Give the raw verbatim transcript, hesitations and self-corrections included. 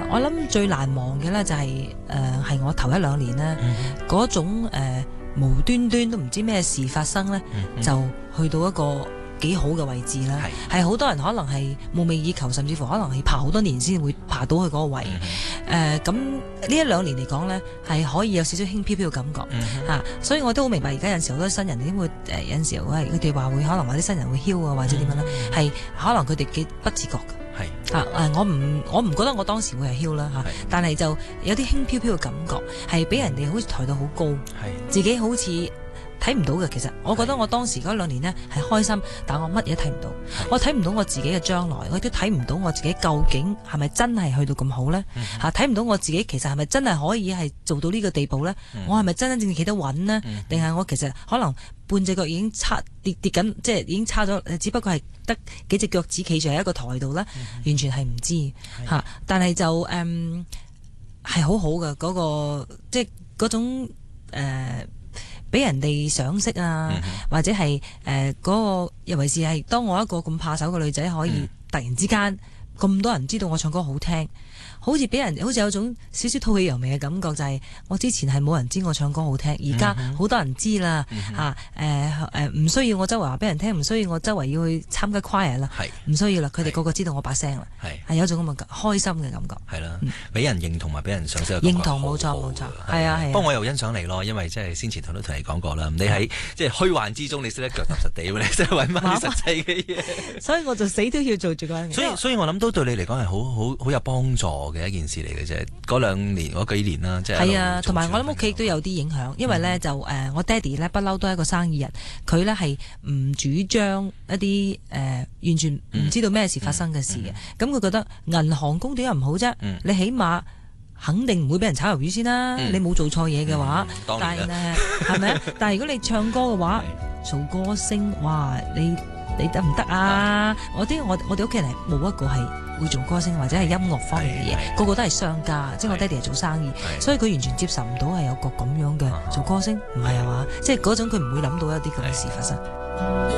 我諗最難忘嘅咧就係誒係我頭一兩年咧嗰、嗯、種誒、呃、無端端都唔知咩事發生咧，嗯、就去到一個幾好嘅位置啦。係好多人可能係夢寐以求，甚至乎可能係爬好多年先會爬到去嗰個位。誒咁呢一兩年嚟講咧，係可以有少少輕飄飄嘅感覺嚇、嗯啊，所以我都好明白而家有陣時好多新人點會誒、呃、有陣時會佢哋話會可能話啲新人會囂啊，或者點樣咧，係、嗯、可能佢哋幾不自覺嘅。係啊誒，我唔我唔覺得我當時會係囂啦嚇，但係就有啲輕飄飄嘅感覺，係俾人哋好似抬到好高，自己好似睇唔到嘅。其實我覺得我當時嗰兩年呢係開心，但我乜嘢睇唔到，我睇唔到我自己嘅將來，我亦都睇唔到我自己究竟係咪真係去到咁好呢？嚇，睇唔到我自己其實係咪真係可以係做到呢個地步呢？嗯、我係咪真真正正企得穩呢？定係、嗯、我其實可能半隻腳已經差跌跌緊，即係已經差咗，只不過係得幾隻腳趾企住喺一個台度呢？嗯、完全係唔知嚇、啊。但係就誒係好好嘅嗰個，即係嗰種誒。呃俾人哋賞識啊，嗯、哼或者係誒嗰個，尤其是係當我一個咁怕醜嘅女仔，可以突然之間咁、嗯、多人知道我唱歌好聽，好似俾人好似有種少少吐氣揚眉嘅感覺，就係、是、我之前係冇人知我唱歌好聽，而家好多人知啦嚇誒誒，唔需要我周圍話俾人聽，唔需要我周圍要去參加 choir 啦，唔需要啦，佢哋個個知道我把聲啦，係有一種咁嘅開心嘅感覺，係啦，俾人認同埋俾人賞識，認同冇錯冇錯，係啊係。不過我又欣賞你咯，因為即係先前同都同你講過啦，你喺即係虛幻之中，你識得腳踏實地，你真係揾翻啲實際嘅嘢，所以我就死都要做住嗰樣嘢。所以所以我諗都對你嚟講係好好好有幫助嘅一件事嚟嘅啫。嗰兩年嗰幾年啦，即係係啊，同埋我諗屋企都有啲影響，因為咧就誒我爹哋咧不嬲都係一個生意人，佢咧係唔主張一啲誒完全唔知道咩事發生嘅事嘅，咁佢覺得銀行工點解唔好啫？你起碼肯定唔會俾人炒魷魚先啦，你冇做錯嘢嘅話，但係咧係咪啊？但係如果你唱歌嘅話，做歌星，哇你你得唔得啊？我啲我我哋屋企人冇一個係會做歌星或者係音樂方面嘅嘢，個個都係商家，即係我爹哋係做生意，所以佢完全接受唔到係有個咁樣嘅做歌星，唔係啊嘛，即係嗰種佢唔會諗到一啲咁嘅事發生。